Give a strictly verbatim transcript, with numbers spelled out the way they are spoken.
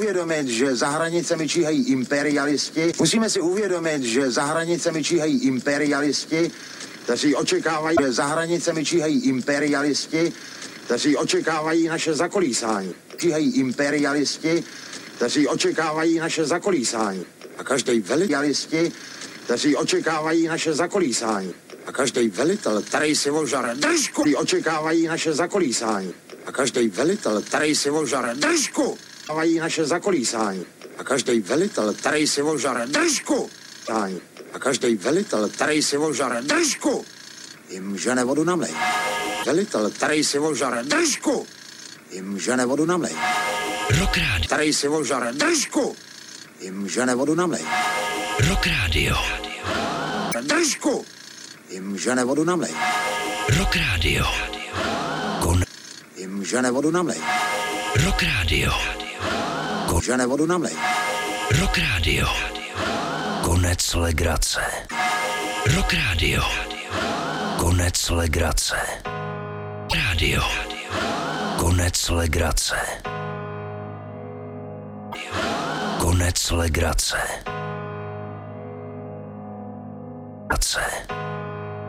uvědomit, že za hranicemi číhají imperialisti. Musíme si uvědomit, že za hranicemi číhají imperialisti, kteří očekávají, že za hranicemi číhají imperialisti, kteří očekávají naše zakolísání. Číhají imperialisti, kteří očekávají naše zakolísání. A každý velitelisti, kteří očekávají naše zakolísání. A každý velitel, který si ožare držku, očekávají naše zakolísání. A každý velitel, který si ožare držku, očekávají naše zakolísání. A každý velitel, který si ožare držku, a každý velitel, který si ožare držku, jim žene vodu na mlej. Velitel, který si ožare držku, jim žene vodu na mlej. Rock Radio. Který si ožare držku, jim žene vodu na mlej. Rock Radio. Držku, jim žene vodu na mlej. Rock Radio. Kon... jim žene vodu na mlej. Rock Radio. Kon... žene vodu na mlej. Rock Radio. Konec legrace. Rock Radio. Konec legrace. Radio. Konec legrace. Konec legrace. Legrace.